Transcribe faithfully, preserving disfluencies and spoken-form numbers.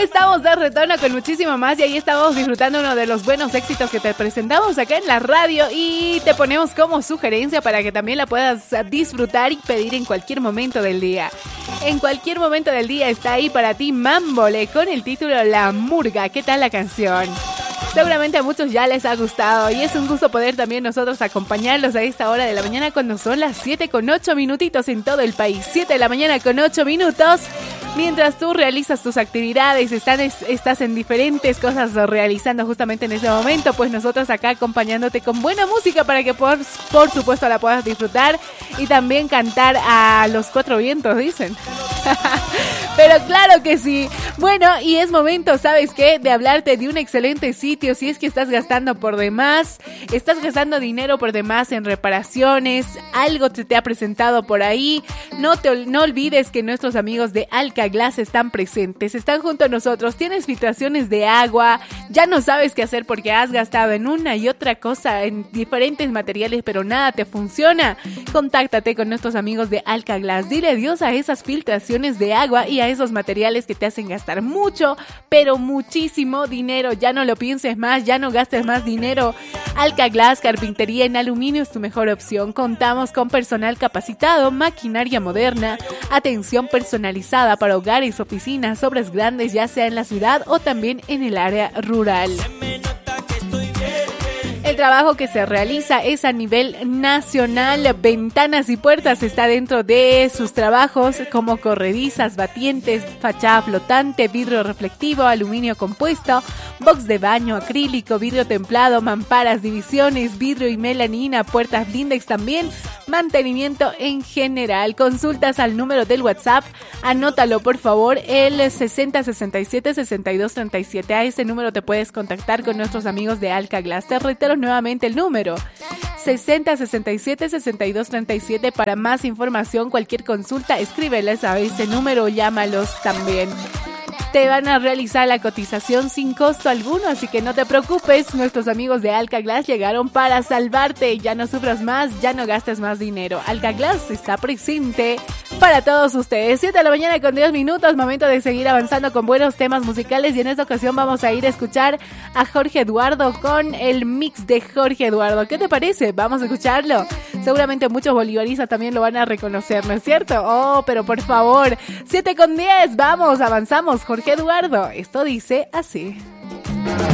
Estamos de retorno con muchísimo más y ahí estamos disfrutando uno de los buenos éxitos que te presentamos acá en la radio y te ponemos como sugerencia para que también la puedas disfrutar y pedir en cualquier momento del día. En cualquier momento del día está ahí para ti Mámbole con el título La Murga. ¿Qué tal la canción? Seguramente a muchos ya les ha gustado y es un gusto poder también nosotros acompañarlos a esta hora de la mañana cuando son las siete con ocho minutitos en todo el país. siete de la mañana con ocho minutos. Mientras tú realizas tus actividades, estás, estás en diferentes cosas realizando justamente en ese momento, pues nosotros acá acompañándote con buena música para que por, por supuesto la puedas disfrutar y también cantar a los cuatro vientos, dicen. Pero claro que sí. Bueno, y es momento, ¿sabes qué? De hablarte de un excelente sitio. Si es que estás gastando por demás, estás gastando dinero por demás en reparaciones, algo te, te ha presentado por ahí, no te no olvides que nuestros amigos de Alka Glass están presentes, están junto a nosotros. Tienes filtraciones de agua, ya no sabes qué hacer porque has gastado en una y otra cosa, en diferentes materiales, pero nada te funciona. Contáctate con nuestros amigos de Alka Glass. Dile adiós a esas filtraciones de agua y a esos materiales que te hacen gastar mucho, pero muchísimo dinero. Ya no lo pienses más, ya no gastes más dinero. Alka Glass, carpintería en aluminio es tu mejor opción. Contamos con personal capacitado, maquinaria moderna, atención personalizada para hogares, oficinas, obras grandes, ya sea en la ciudad o también en el área rural. El trabajo que se realiza es a nivel nacional. Ventanas y puertas está dentro de sus trabajos como corredizas, batientes, fachada flotante, vidrio reflectivo, aluminio compuesto, box de baño, acrílico, vidrio templado, mamparas, divisiones, vidrio y melanina, puertas blindex también, mantenimiento en general. Consultas al número del WhatsApp, anótalo por favor, el sesenta sesenta y siete sesenta y dos treinta y siete. A ese número te puedes contactar con nuestros amigos de Alka Glass. Te reitero nuevamente el número sesenta sesenta y siete sesenta y dos treinta y siete. Para más información, cualquier consulta, escríbeles a ese número o llámalos también. Te van a realizar la cotización sin costo alguno, así que no te preocupes. Nuestros amigos de Alka Glass llegaron para salvarte. Ya no sufras más, ya no gastes más dinero. Alka Glass está presente para todos ustedes. siete de la mañana con diez minutos, momento de seguir avanzando con buenos temas musicales y en esta ocasión vamos a ir a escuchar a Jorge Eduardo con el mix de Jorge Eduardo. ¿Qué te parece? Vamos a escucharlo. Seguramente muchos bolivaristas también lo van a reconocer, ¿no es cierto? Oh, pero por favor, siete con diez, vamos, avanzamos. Jorge Eduardo, esto dice así.